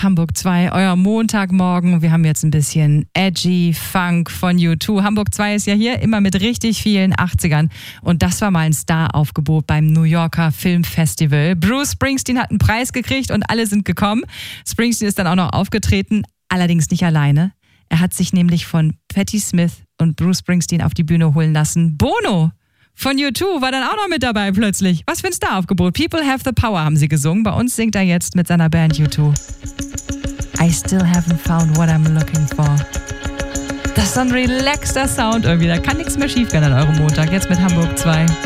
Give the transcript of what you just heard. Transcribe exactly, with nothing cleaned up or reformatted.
Hamburg zwei, euer Montagmorgen. Wir haben jetzt ein bisschen edgy Funk von U zwei. Hamburg zwei ist ja hier immer mit richtig vielen achtzigern. Und das war mal ein Star-Aufgebot beim New Yorker Filmfestival. Bruce Springsteen hat einen Preis gekriegt und alle sind gekommen. Springsteen ist dann auch noch aufgetreten, allerdings nicht alleine. Er hat sich nämlich von Patti Smith und Bruce Springsteen auf die Bühne holen lassen. Bono von U zwei war dann auch noch mit dabei plötzlich. Was für ein Star-Aufgebot. People have the power haben sie gesungen. Bei uns singt er jetzt mit seiner Band U zwei. I still haven't found what I'm looking for. Das ist so ein relaxter Sound irgendwie. Da kann nichts mehr schief gehen an eurem Montag. Jetzt mit Hamburg zwei.